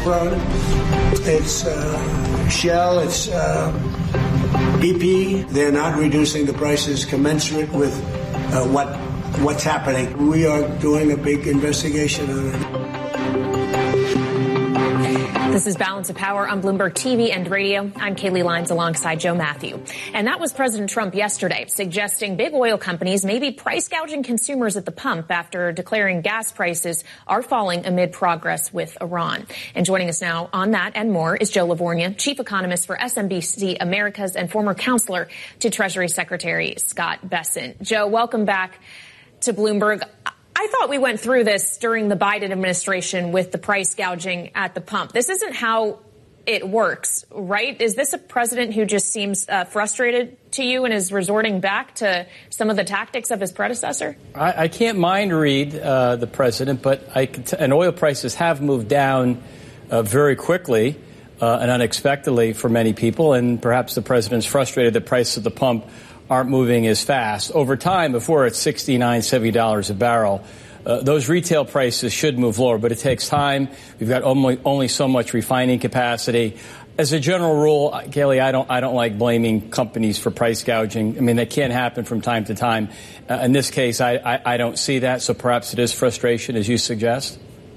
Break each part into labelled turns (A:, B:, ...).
A: It's Shell, it's BP. They're not reducing the prices commensurate with what's happening. We are doing a big investigation on it.
B: This is Balance of Power on Bloomberg TV and radio. I'm Kaylee Lyons alongside Joe Matthew. And that was President Trump yesterday, suggesting big oil companies may be price gouging consumers at the pump after declaring gas prices are falling amid progress with Iran. And joining us now on that and more is Joe Livornia, chief economist for SMBC Americas and former counselor to Treasury Secretary Scott Bessent. Joe, welcome back to Bloomberg. I thought we went through this during the Biden administration with the price gouging at the pump. This isn't how it works, right? Is this a president who just seems frustrated to you and is resorting back to some of the tactics of his predecessor?
C: I can't mind read the president, but and oil prices have moved down very quickly and unexpectedly for many people, and perhaps the president's frustrated the price at the pump aren't moving as fast. Over time, if we're at $69, $70 a barrel, those retail prices should move lower, but it takes time. We've got only so much refining capacity. As a general rule, Kaylee, I don't like blaming companies for price gouging. I mean, that can happen from time to time. In this case, I don't see that, so perhaps it is frustration, as you suggest.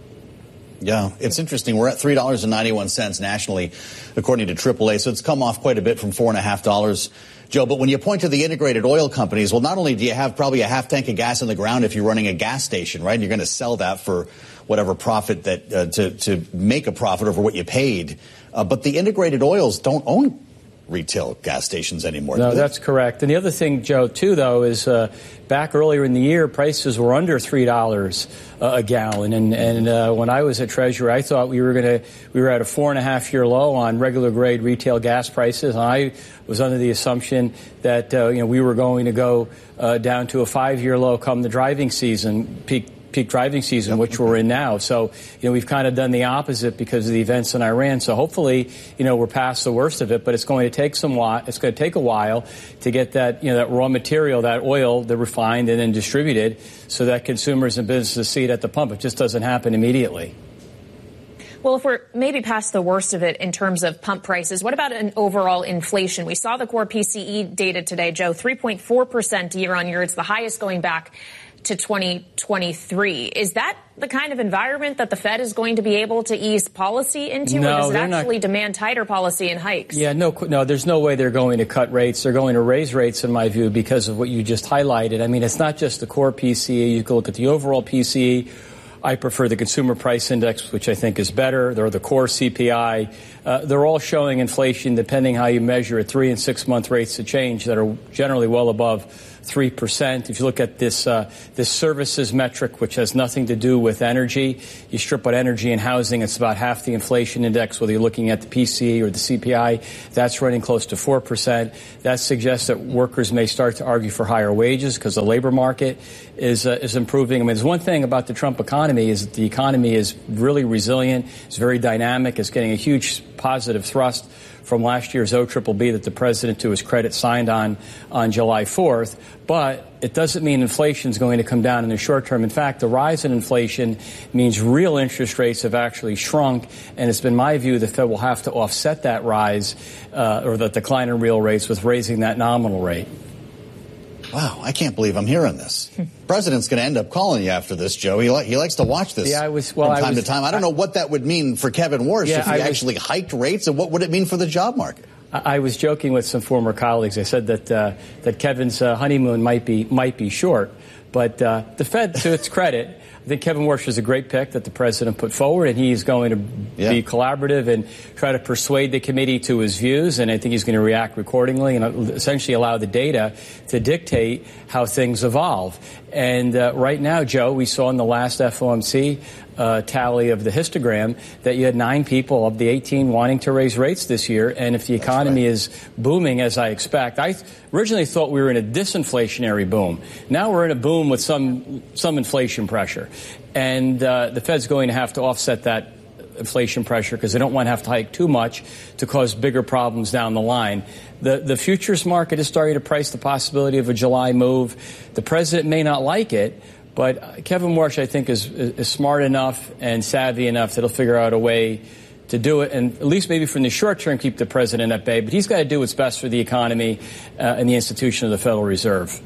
D: Yeah, it's interesting. We're at $3.91 nationally, according to AAA, so it's come off quite a bit from $4.50. Joe, but when you point to the integrated oil companies, well, not only do you have probably a half tank of gas in the ground if you're running a gas station, right? And you're going to sell that for whatever profit that to make a profit over what you paid. But the integrated oils don't own retail gas stations anymore.
C: No, that's correct. And the other thing, Joe, too, though, is back earlier in the year, prices were under $3 a gallon. And when I was at Treasury, I thought we were at a 4.5-year low on regular grade retail gas prices. And I was under the assumption that we were going to go down to a 5-year low come the driving season, peak driving season, which we're in now. So, we've kind of done the opposite because of the events in Iran. So hopefully, we're past the worst of it, but it's going to take it's going to take a while to get that, that raw material, that oil, the refined and then distributed so that consumers and businesses see it at the pump. It just doesn't happen immediately.
B: Well, if we're maybe past the worst of it in terms of pump prices, what about an overall inflation? We saw the core PCE data today, Joe, 3.4% year on year. It's the highest going back to 2023. Is that the kind of environment that the Fed is going to be able to ease policy into?
C: No,
B: or does it actually demand tighter policy and hikes?
C: Yeah, no, there's no way they're going to cut rates. They're going to raise rates, in my view, because of what you just highlighted. I mean, it's not just the core PCE. You can look at the overall PCE. I prefer the Consumer Price Index, which I think is better. They're the core CPI. They're all showing inflation, depending how you measure it, 3- and 6-month rates of change that are generally well above 3%. If you look at this services metric, which has nothing to do with energy, you strip out energy and housing, it's about half the inflation index, whether you're looking at the PCE or the CPI. That's running close to 4%. That suggests that workers may start to argue for higher wages because the labor market is improving. I mean, there's one thing about the Trump economy is that the economy is really resilient. It's very dynamic. It's getting a huge positive thrust from last year's OBBB that the president, to his credit, signed on July 4th. But it doesn't mean inflation is going to come down in the short term. In fact, the rise in inflation means real interest rates have actually shrunk. And it's been my view the Fed will have to offset that rise or the decline in real rates with raising that nominal rate.
D: Wow, I can't believe I'm hearing this. President's going to end up calling you after this, Joe. He likes to watch this from time to time. I don't know what that would mean for Kevin Warsh if he actually hiked rates, and what would it mean for the job market?
C: I was joking with some former colleagues. I said that Kevin's honeymoon might be short, but the Fed, to its credit, I think Kevin Warsh is a great pick that the president put forward, and he's going to be collaborative and try to persuade the committee to his views, and I think he's going to react accordingly and essentially allow the data to dictate how things evolve. And right now, Joe, we saw in the last FOMC tally of the histogram that you had 9 people of the 18 wanting to raise rates this year. And if the economy is booming, as I expect, I originally thought we were in a disinflationary boom. Now we're in a boom with some inflation pressure. And the Fed's going to have to offset that inflation pressure because they don't want to have to hike too much to cause bigger problems down the line. The futures market is starting to price the possibility of a July move. The president may not like it, but Kevin Warsh, I think, is smart enough and savvy enough that he'll figure out a way to do it, and at least maybe from the short term keep the president at bay. But he's got to do what's best for the economy and the institution of the Federal Reserve.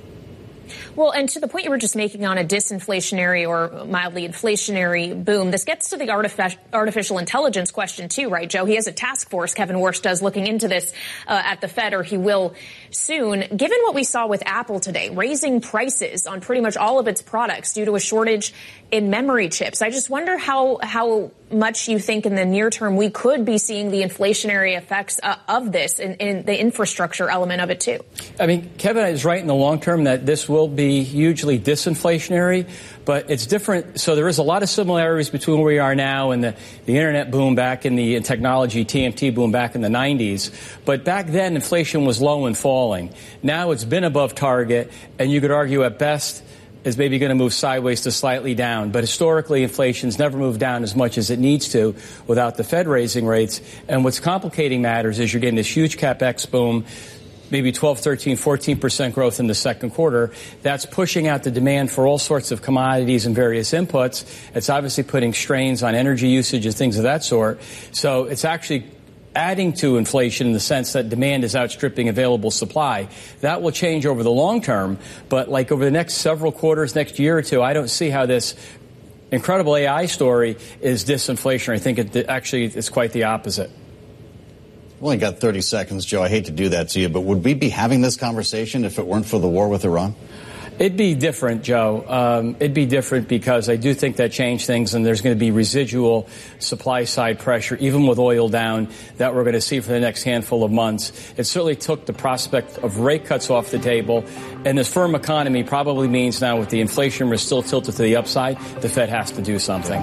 B: Well, and to the point you were just making on a disinflationary or mildly inflationary boom, this gets to the artificial intelligence question, too, right, Joe? He has a task force, Kevin Warsh does, looking into this at the Fed, or he will soon. Given what we saw with Apple today, raising prices on pretty much all of its products due to a shortage in memory chips, I just wonder how much you think in the near term we could be seeing the inflationary effects of this in the infrastructure element of it, too. I
C: mean, Kevin is right in the long term that this will be hugely disinflationary, but it's different. So there is a lot of similarities between where we are now and the internet boom back in the technology TMT boom back in the 90s. But back then, inflation was low and falling. Now it's been above target, and you could argue at best is maybe going to move sideways to slightly down. But historically, inflation's never moved down as much as it needs to without the Fed raising rates. And what's complicating matters is you're getting this huge CapEx boom, maybe 12, 13, 14% growth in the second quarter. That's pushing out the demand for all sorts of commodities and various inputs. It's obviously putting strains on energy usage and things of that sort. So it's actually adding to inflation in the sense that demand is outstripping available supply. That will change over the long term, but like over the next several quarters, next year or two, I don't see how this incredible AI story is disinflationary. I think it's quite the opposite.
D: We've only got 30 seconds, Joe. I hate to do that to you, but would we be having this conversation if it weren't for the war with Iran?
C: It'd be different, Joe. It'd be different because I do think that changed things, and there's going to be residual supply-side pressure, even with oil down, that we're going to see for the next handful of months. It certainly took the prospect of rate cuts off the table, and this firm economy probably means now with the inflation risk still tilted to the upside, the Fed has to do something.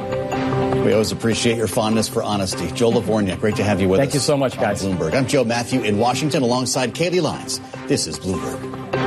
D: We always appreciate your fondness for honesty. Joe Lavorgna, great to have you with us.
C: Thank you so much, guys.
D: Bloomberg. I'm Joe Matthew in Washington alongside Kailey Leinz. This is Bloomberg.